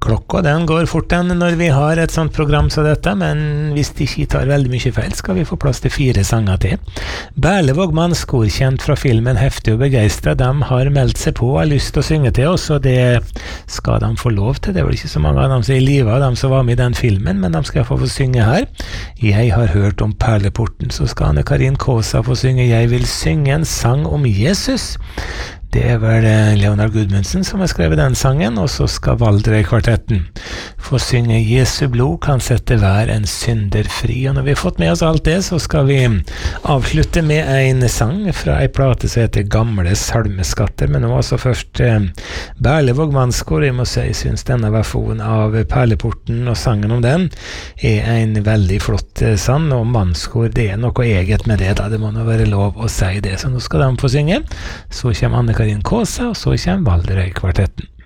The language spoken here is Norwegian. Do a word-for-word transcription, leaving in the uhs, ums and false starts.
Klokka den går fort den når vi har et sånt program som dette, men hvis de ikke tar veldig mye feil, skal vi få plass til fire sanger til. Berlevåg Mannskor, kjent fra filmen Heftig og begeistret, de har meldt seg på og har lyst til å synge til oss, og det skal de få lov til. Det var ikke så mange av dem som er i livet, de som var med i den filmen, men de skal få få synge her. Jeg har hørt om Perleporten, så skal Anne Karin Kaasa få synge Jeg vil synge en sang om Jesus. Det er vel Leonard Gudmundsen som har skrevet den sangen, og så skal Valdres-kvartetten få synge Jesu blod kan sette hver en synder fri. Og når vi har fått med oss alt det, så skal vi avslutte med en sang fra en plate som heter Gamle salmeskatter, men nå altså først eh, Berlevåg Mannskor. Jeg må si, jeg synes denne versjonen av Perleporten og sangen om den er en veldig flott eh, sang, og Mannskor, det er noe eget med det da, det må nå være lov å si det. Så nå skal de få synge, så kommer Anne Karin Kaasa, og så kommer Valdres-kvartetten.